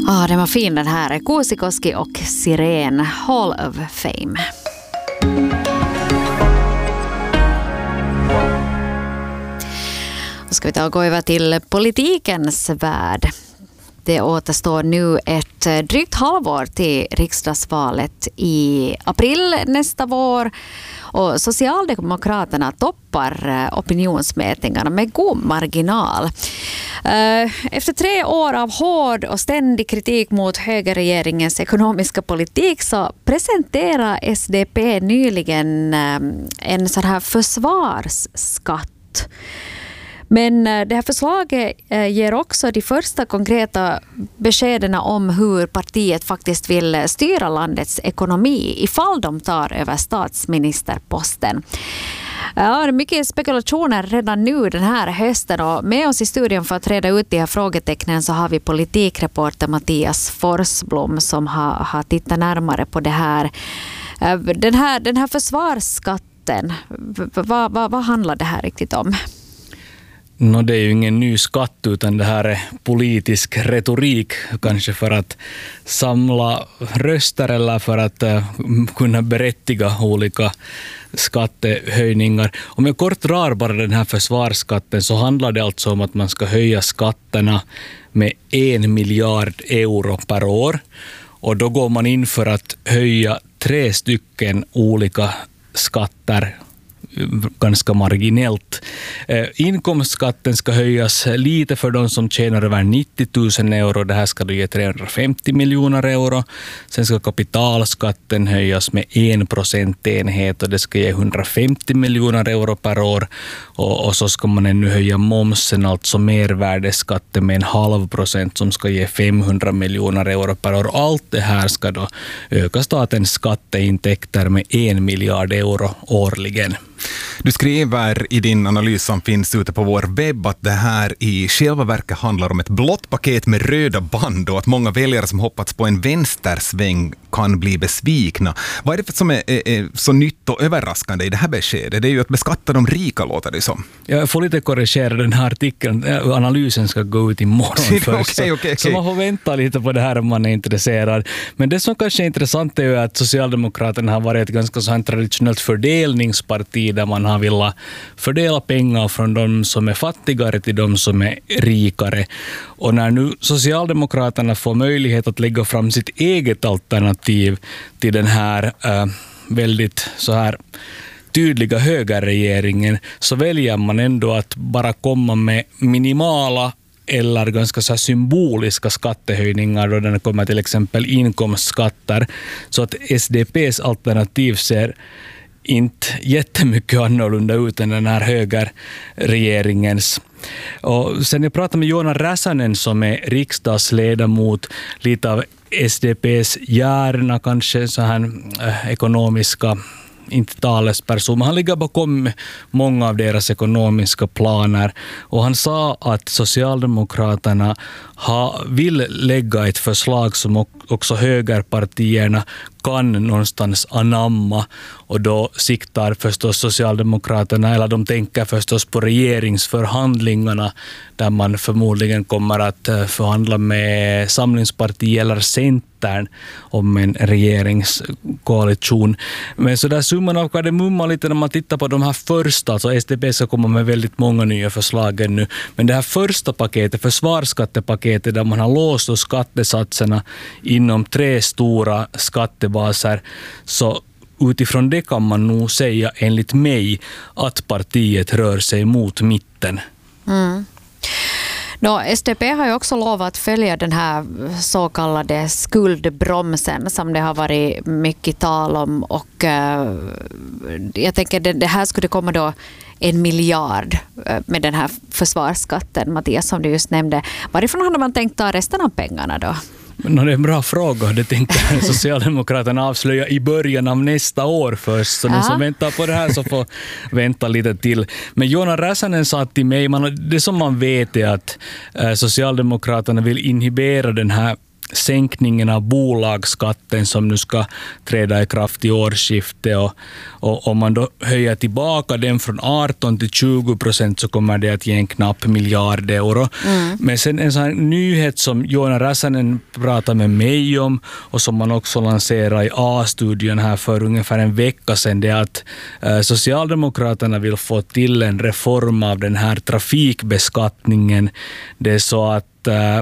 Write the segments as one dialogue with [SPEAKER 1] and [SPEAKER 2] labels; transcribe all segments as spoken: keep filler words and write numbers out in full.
[SPEAKER 1] Ah, den var fin den här. Kuusikoski och Siren, Hall of Fame. Då ska vi ta och gå över till politikens värld. Det återstår nu ett drygt halvår till riksdagsvalet i april nästa vår. Och Socialdemokraterna toppar opinionsmätningarna med god marginal. Efter tre år av hård och ständig kritik mot högerregeringens ekonomiska politik så presenterar S D P nyligen en sån här försvarsskatt. Men det här förslaget ger också de första konkreta beskeden om hur partiet faktiskt vill styra landets ekonomi ifall de tar över statsministerposten. Ja, det är mycket spekulationer redan nu den här hösten, och med oss i studion för att reda ut de här frågetecknen så har vi politikreporter Mattias Forsblom som har, har tittat närmare på det här. Den här, den här försvarsskatten, vad, vad, vad handlar det här riktigt om?
[SPEAKER 2] No, det är ju ingen ny skatt utan det här är politisk retorik, kanske för att samla röster eller för att uh, kunna berättiga olika skattehöjningar. Om jag kort drar bara den här försvarsskatten så handlar det alltså om att man ska höja skatterna med en miljard euro per år, och då går man in för att höja tre stycken olika skatter ganska marginellt. Eh, inkomstskatten ska höjas lite för de som tjänar över nittio tusen euro. Det här ska då ge trehundrafemtio miljoner euro. Sen ska kapitalskatten höjas med en procentenhet och det ska ge hundrafemtio miljoner euro per år. Och, och så ska man ännu höja momsen, alltså mervärdeskatten, med en halv procent som ska ge femhundra miljoner euro per år. Allt det här ska då öka statens skatteintäkter med en miljard euro årligen.
[SPEAKER 3] Du skriver i din analys som finns ute på vår webb att det här i själva verket handlar om ett blått paket med röda band och att många väljare som hoppats på en vänstersväng kan bli besvikna. Vad är det som är, är, är så nytt och överraskande i det här beskedet? Det är ju att beskatta de rika, låter det som.
[SPEAKER 2] Jag får lite korrigera den här artikeln. Analysen ska gå ut imorgon först.
[SPEAKER 3] okay, okay, okay.
[SPEAKER 2] Så man får vänta lite på det här om man är intresserad. Men det som kanske är intressant är ju att Socialdemokraterna har varit ett ganska så här traditionellt fördelningsparti där man har velat fördela pengar från de som är fattigare till de som är rikare. Och när nu Socialdemokraterna får möjlighet att lägga fram sitt eget alternativ till den här äh, väldigt så här tydliga högerregeringen, så väljer man ändå att bara komma med minimala eller ganska så här symboliska skattehöjningar då den kommer till exempel inkomstskatter. Så att S D P:s alternativ ser inte jättemycket annorlunda ut än den här högerregeringens. Och sen jag pratade med Joona Räsänen som är riksdagsledamot, lite av S D P:s hjärna, kanske så här äh, ekonomiska, inte talesperson, men han ligger bakom många av deras ekonomiska planer, och han sa att Socialdemokraterna har, vill lägga ett förslag som också högerpartierna kan någonstans anamma, och då siktar förstås Socialdemokraterna, eller de tänker förstås på regeringsförhandlingarna där man förmodligen kommer att förhandla med Samlingspartiet eller Centern om en regeringskoalition. Men så där summan av kardemumma lite när man tittar på de här första, alltså S D P ska komma med väldigt många nya förslag nu, men det här första paketet, försvarsskattepaketet, där man har låst och skattesatserna inom tre stora skattebaser, så utifrån det kan man nog säga enligt mig att partiet rör sig mot mitten.
[SPEAKER 1] Mm. No, S D P har ju också lovat att följa den här så kallade skuldbromsen som det har varit mycket tal om, och uh, jag tänker det, det här skulle komma då en miljard uh, med den här försvarsskatten, Mattias, som du just nämnde. Varifrån hade man tänkt ta resten av pengarna då?
[SPEAKER 2] Men det är en bra fråga. Det tänkte Socialdemokraterna avslöja i början av nästa år först. Så den som väntar på det här så får vänta lite till. Men Joona Räsänen sa till mig, man, det som man vet är att eh, Socialdemokraterna vill inhibera den här sänkningen av bolagsskatten som nu ska träda i kraft i årsskiftet, och, och om man då höjer tillbaka den från arton till tjugo procent så kommer det att ge en knapp miljard euro. Mm. Men sen en sån här nyhet som Joona Räsänen pratade med mig om och som man också lanserade i A-studion här för ungefär en vecka sedan, det är att eh, Socialdemokraterna vill få till en reform av den här trafikbeskattningen. Det är så att Uh,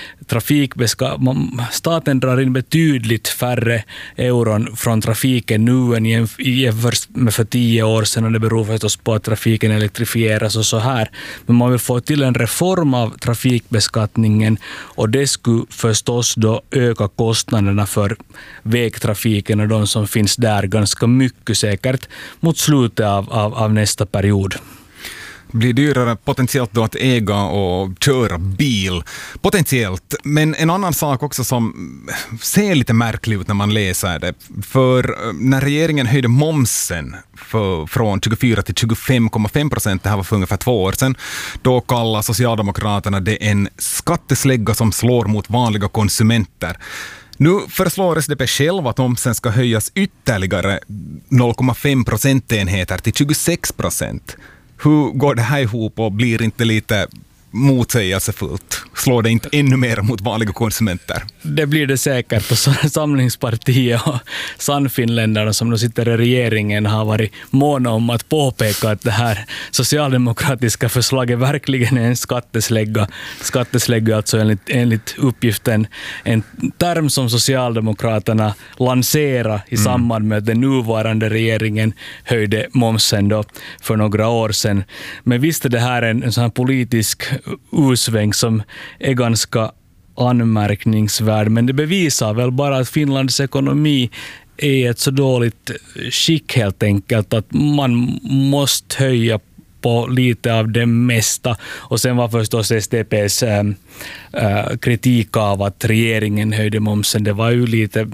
[SPEAKER 2] trafikbeska- staten drar in betydligt färre euron från trafiken nu än jämfört med för tio år sedan, och det beror förstås på att trafiken elektrifieras och så här. Men man vill få till en reform av trafikbeskattningen, och det skulle förstås då öka kostnaderna för vägtrafiken och de som finns där ganska mycket, säkert mot slutet av, av, av nästa period.
[SPEAKER 3] Blir dyrare potentiellt då att äga och köra bil. Potentiellt. Men en annan sak också som ser lite märklig ut när man läser det. För när regeringen höjde momsen för, från tjugofyra till tjugofem komma fem procent, det här var för ungefär två år sedan, då kallar Socialdemokraterna det en skatteslägga som slår mot vanliga konsumenter. Nu föreslår S D P själv att momsen ska höjas ytterligare noll komma fem procentenheter till tjugosex procent. Hur går det här ihop och blir inte lite motsägelsefullt? Slår det inte ännu mer mot vanliga konsumenter?
[SPEAKER 2] Det blir det säkert, och Samlingspartiet och Sannfinländarna som nu sitter i regeringen har varit måna om att påpeka att det här socialdemokratiska förslaget verkligen är en skatteslägga. Skatteslägga alltså enligt, enligt uppgiften en term som Socialdemokraterna lanserade i mm. samband med att den nuvarande regeringen höjde momsen då för några år sedan. Men visst är det här en, en sån här politisk usväng som är ganska anmärkningsvärd, men det bevisar väl bara att Finlands ekonomi är ett så dåligt skick helt enkelt att man måste höja på lite av det mesta. Och sen var förstås S D P:s äh, äh, kritik av att regeringen höjde momsen, det var ju lite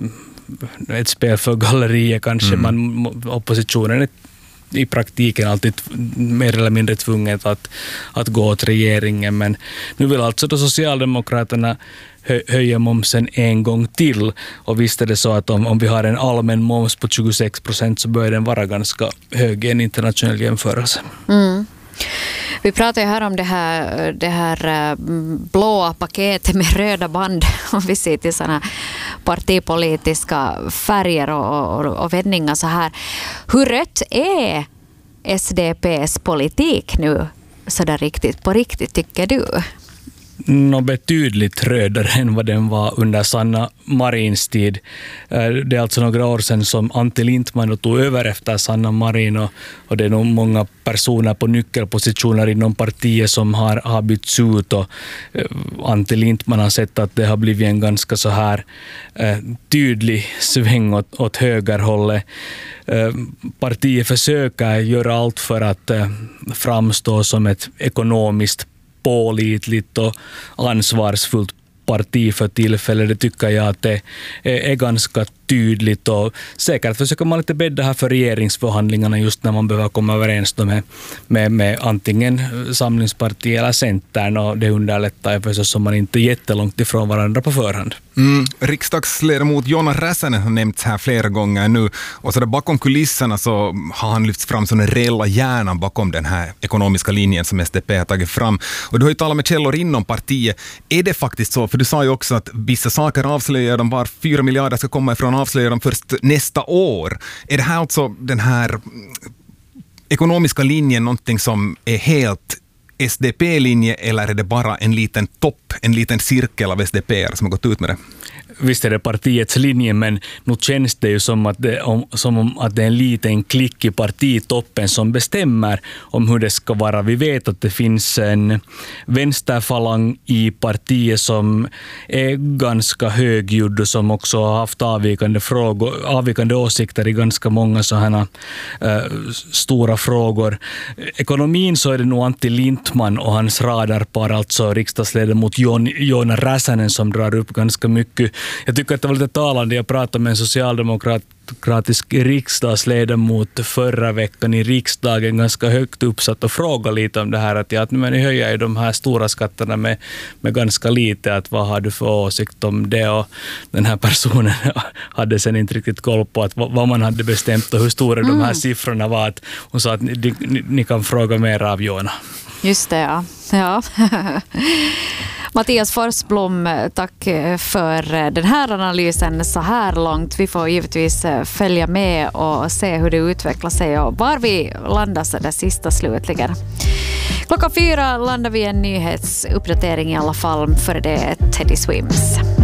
[SPEAKER 2] ett spel för galleriet kanske. Mm. Man, oppositionen är i praktiken alltid mer eller mindre tvunget att, att gå åt regeringen, men nu vill alltså då Socialdemokraterna hö, höja momsen en gång till, och visst är det så att om, om vi har en allmän moms på tjugosex procent så bör den vara ganska hög i en internationell jämförelse.
[SPEAKER 1] Mm. Vi pratar ju här om det här, det här blåa paketet med röda band, om vi ser till sådana partipolitiska färger och, och, och vändningar så här. Hur rött är S D P:s politik nu så där riktigt på riktigt, tycker du?
[SPEAKER 2] Nå, betydligt rödare än vad den var under Sanna Marins tid. Det är alltså några år sedan som Antti Lindtman tog över efter Sanna Marin, och, och det är nog många personer på nyckelpositioner inom partiet som har, har bytts ut, och uh, Antti Lindtman har sett att det har blivit en ganska så här uh, tydlig sväng åt, åt högerhållet. Uh, partiet försöker göra allt för att uh, framstå som ett ekonomiskt pålitligt och ansvarsfullt parti för tillfället. Det tycker jag att det är ganska tydligt, och säkert försöker man lite bädda här för regeringsförhandlingarna just när man behöver komma överens med, med, med antingen Samlingspartiet eller Centern, och det underlättar förstås om man inte är jättelångt ifrån varandra på förhand.
[SPEAKER 3] Mm. Riksdagsledamot Joona Räsänen har nämnts här flera gånger nu, och så där bakom kulisserna så har han lyfts fram som den reella hjärnan bakom den här ekonomiska linjen som S D P har tagit fram. Och du har ju talat med källor inom partiet. Är det faktiskt så? För du sa ju också att vissa saker avslöjar de var fyra miljarder ska komma ifrån, avslöjar de först nästa år. Är det här alltså den här ekonomiska linjen någonting som är helt S D P-linje, eller är det bara en liten topp, en liten cirkel av S D P som har gått ut med det?
[SPEAKER 2] Visst är det partiets linje, men nu känns det ju som att det, om, som om att det är en liten klick i partitoppen som bestämmer om hur det ska vara. Vi vet att det finns en vänsterfalang i partiet som är ganska högljudd och som också har haft avvikande, frågor, avvikande åsikter i ganska många sådana äh, stora frågor. Ekonomin så är det nog Antti Lindtman och hans radarpar, alltså riksdagsledamot Joona Räsänen, som drar upp ganska mycket. Jag tycker att det var lite talande. Jag pratade med en socialdemokrat socialdemokratisk riksdagsledamot förra veckan i riksdagen ganska högt uppsatt och frågade lite om det här att, ja, att men ni höjer ju de här stora skatterna med, med ganska lite, att vad har du för åsikt om det? Och den här personen hade sen inte riktigt koll på att vad man hade bestämt och hur stora mm. de här siffrorna var. Att hon sa att ni, ni, ni kan fråga mer av Jona.
[SPEAKER 1] Just det, ja. ja. Mattias Forsblom, tack för den här analysen så här långt. Vi får givetvis följa med och se hur det utvecklar sig och var vi landar så där sista slutligen. Klockan fyra landar vi en nyhetsuppdatering i alla fall, för det är Teddy Swims.